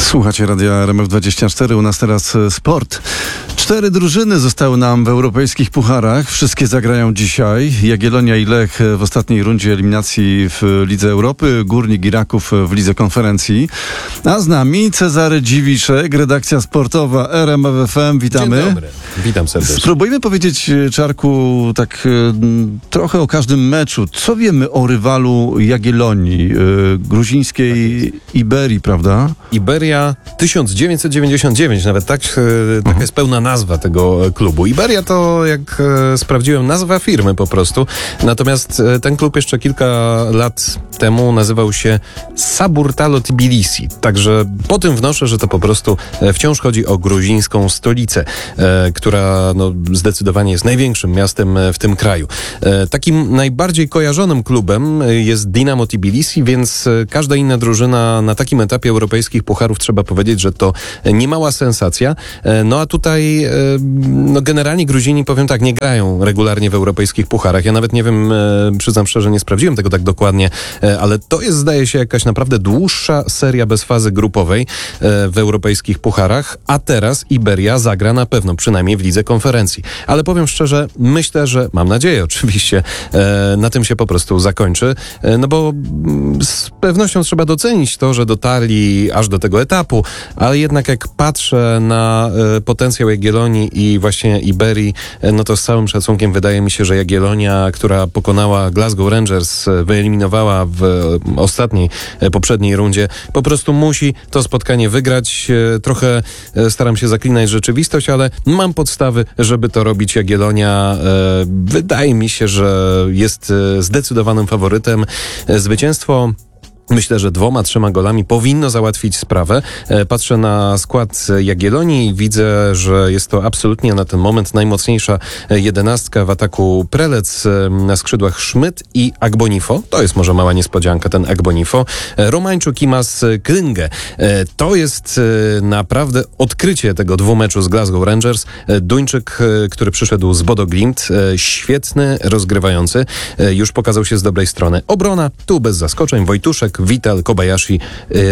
Słuchacie Radia RMF24, u nas teraz sport. 4 drużyny zostały nam w europejskich pucharach. Wszystkie zagrają dzisiaj. Jagiellonia i Lech w ostatniej rundzie eliminacji w Lidze Europy, Górnik i Raków w Lidze Konferencji. A z nami Cezary Dziwiszek, redakcja sportowa RMF FM. Witamy. Dzień dobry. Witam serdecznie. Spróbujmy powiedzieć, Czarku, tak trochę o każdym meczu. Co wiemy o rywalu Jagiellonii, gruzińskiej Iberii, prawda? Iberia 1999, nawet taka jest pełna nazwa tego klubu. Iberia to, jak sprawdziłem, nazwa firmy po prostu. Natomiast ten klub jeszcze kilka lat temu nazywał się Saburtalo Tbilisi. Także po tym wnoszę, że to po prostu wciąż chodzi o gruzińską stolicę, która zdecydowanie jest największym miastem w tym kraju. Takim najbardziej kojarzonym klubem jest Dinamo Tbilisi, więc każda inna drużyna na takim etapie europejskich pucharów, trzeba powiedzieć, że to niemała sensacja. No a tutaj generalnie Gruzini, powiem tak, nie grają regularnie w europejskich pucharach. Ja nawet nie wiem, przyznam szczerze, nie sprawdziłem tego tak dokładnie, ale to jest, zdaje się, jakaś naprawdę dłuższa seria bez fazy grupowej w europejskich pucharach, a teraz Iberia zagra na pewno, przynajmniej w Lidze Konferencji. Ale powiem szczerze, myślę, że, mam nadzieję oczywiście, na tym się po prostu zakończy, no bo z pewnością trzeba docenić to, że dotarli aż do tego etapu, ale jednak jak patrzę na potencjał Jagiellonii i właśnie Iberii, no to z całym szacunkiem wydaje mi się, że Jagiellonia, która pokonała Glasgow Rangers, wyeliminowała w ostatniej, poprzedniej rundzie, po prostu musi to spotkanie wygrać. Trochę staram się zaklinać rzeczywistość, ale mam podstawy, żeby to robić. Jagiellonia wydaje mi się, że jest zdecydowanym faworytem. Zwycięstwo, myślę, że 2-3 golami powinno załatwić sprawę. Patrzę na skład Jagiellonii i widzę, że jest to absolutnie na ten moment najmocniejsza 11 w ataku. Prelec, na skrzydłach Schmidt i Agbonifo. To jest może mała niespodzianka, ten Agbonifo. Romańczuk, Imas, Klingę. To jest naprawdę odkrycie tego dwumeczu z Glasgow Rangers. Duńczyk, który przyszedł z Bodo Glimt. Świetny, rozgrywający. Już pokazał się z dobrej strony. Obrona, tu bez zaskoczeń. Wojtuszek, Vital, Kobayashi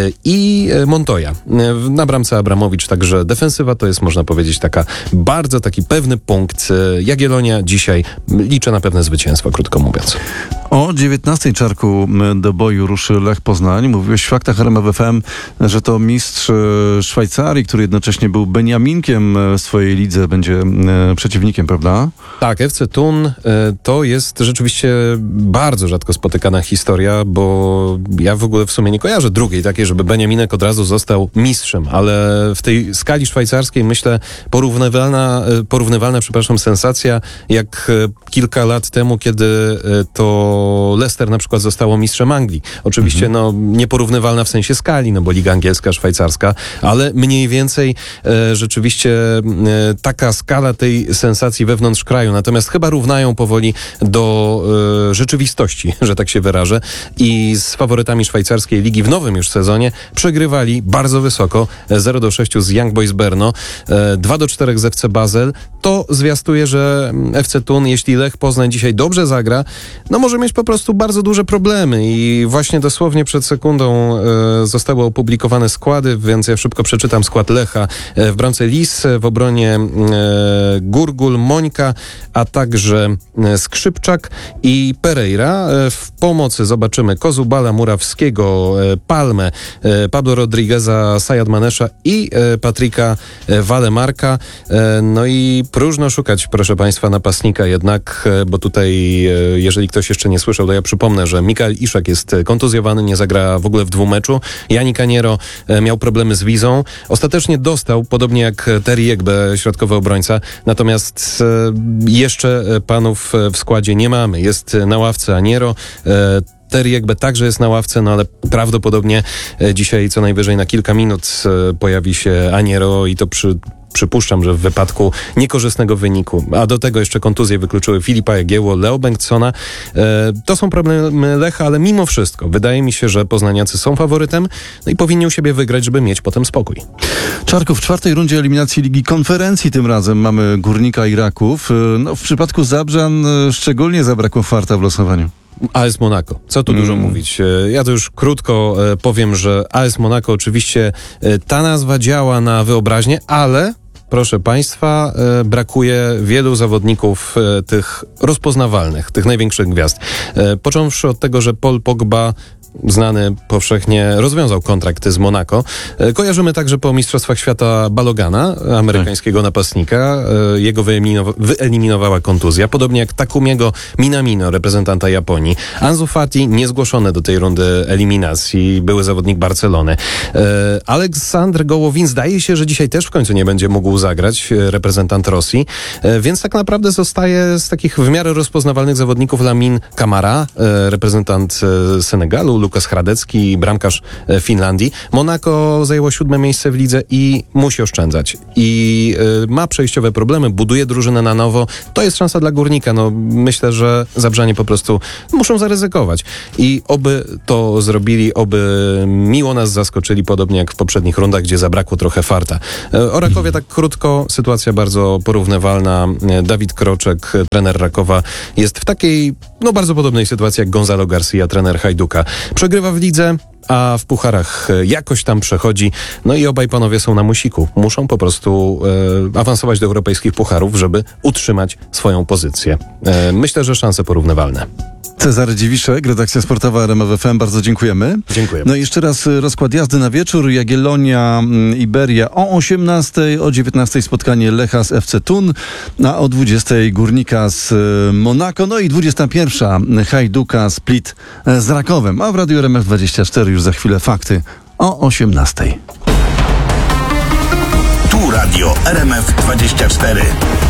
i Montoya. Na bramce Abramowicz, także defensywa to jest, można powiedzieć, taki pewny punkt. Jagiellonia dzisiaj liczę na pewne zwycięstwo, krótko mówiąc. O 19:00, Czarku, do boju ruszy Lech Poznań. Mówiłeś w faktach RMF FM, że to mistrz Szwajcarii, który jednocześnie był Beniaminkiem w swojej lidze, będzie przeciwnikiem, prawda? Tak, FC Thun to jest rzeczywiście bardzo rzadko spotykana historia, bo ja w ogóle w sumie nie kojarzę drugiej takiej, żeby Beniaminek od razu został mistrzem, ale w tej skali szwajcarskiej, myślę, porównywalna, sensacja jak kilka lat temu, kiedy to Leicester na przykład zostało mistrzem Anglii. Oczywiście nieporównywalna w sensie skali, bo liga angielska, szwajcarska, ale mniej więcej rzeczywiście taka skala tej sensacji wewnątrz kraju. Natomiast chyba równają powoli do rzeczywistości, że tak się wyrażę, i z faworytami szwajcarskiej ligi w nowym już sezonie przegrywali bardzo wysoko, 0-6 z Young Boys Brno, 2-4 z FC Basel. To zwiastuje, że FC Thun, jeśli Lech Poznań dzisiaj dobrze zagra, może mieć po prostu bardzo duże problemy i właśnie dosłownie przed sekundą zostały opublikowane składy, więc ja szybko przeczytam skład Lecha. W bramce Lis, w obronie Gurgul, Mońka, a także Skrzypczak i Pereira. W pomocy zobaczymy Kozubala, Murawskiego, Palmę, Pablo Rodrigueza, Sayad Manesza i Patryka Walemarka. No i próżno szukać, proszę Państwa, napastnika jednak, bo tutaj, jeżeli ktoś jeszcze nie słyszał, to ja przypomnę, że Mikael Iszak jest kontuzjowany, nie zagra w ogóle w dwumeczu. Yannick Aniero miał problemy z wizą. Ostatecznie dostał, podobnie jak Terry Egbe, środkowy obrońca. Natomiast jeszcze panów w składzie nie mamy. Jest na ławce Aniero. Terry jakby także jest na ławce, ale prawdopodobnie dzisiaj co najwyżej na kilka minut pojawi się Aniero i to przypuszczam, że w wypadku niekorzystnego wyniku, a do tego jeszcze kontuzje wykluczyły Filipa Jagiełło, Leo Bengtsona. To są problemy Lecha, ale mimo wszystko wydaje mi się, że poznaniacy są faworytem i powinni u siebie wygrać, żeby mieć potem spokój. Czarku, w 4. rundzie eliminacji Ligi Konferencji tym razem mamy Górnika i Raków. W przypadku Zabrzan szczególnie zabrakło farta w losowaniu. AS Monaco. Co tu dużo mówić? Ja to już krótko powiem, że AS Monaco oczywiście ta nazwa działa na wyobraźnię, ale proszę Państwa, brakuje wielu zawodników tych rozpoznawalnych, tych największych gwiazd. Począwszy od tego, że Paul Pogba, znany powszechnie, rozwiązał kontrakt z Monaco. Kojarzymy także po Mistrzostwach Świata Balogana, amerykańskiego napastnika. Jego wyeliminowała kontuzja, podobnie jak Takumiego Minamino, reprezentanta Japonii. Ansu Fati niezgłoszony do tej rundy eliminacji, były zawodnik Barcelony. Aleksandr Gołowin zdaje się, że dzisiaj też w końcu nie będzie mógł zagrać, reprezentant Rosji, więc tak naprawdę zostaje z takich w miarę rozpoznawalnych zawodników Lamin Camara, reprezentant Senegalu, Lukas Hradecki, bramkarz Finlandii. Monaco zajęło 7. miejsce w lidze i musi oszczędzać. I ma przejściowe problemy, buduje drużynę na nowo. To jest szansa dla Górnika. No, myślę, że Zabrzanie po prostu muszą zaryzykować. I oby to zrobili, oby miło nas zaskoczyli, podobnie jak w poprzednich rundach, gdzie zabrakło trochę farta. O Rakowie tak krótko, sytuacja bardzo porównywalna. Dawid Kroczek, trener Rakowa, jest w takiej, bardzo podobnej sytuacji jak Gonzalo Garcia, trener Hajduka. Przegrywa w lidze, a w pucharach jakoś tam przechodzi. No i obaj panowie są na musiku. Muszą po prostu awansować do europejskich pucharów, żeby utrzymać swoją pozycję. Myślę, że szanse porównywalne. Cezary Dziwiszek, redakcja sportowa RMF FM, bardzo dziękujemy. Dziękuję. No i jeszcze raz rozkład jazdy na wieczór. Jagiellonia, Iberia o 18:00, o 19:00 spotkanie Lecha z FC Thun, a o 20:00 Górnika z Monaco, no i 21:00 Hajduka Split z Rakowem. A w Radiu RMF24 już za chwilę fakty o 18:00. Tu Radio RMF24.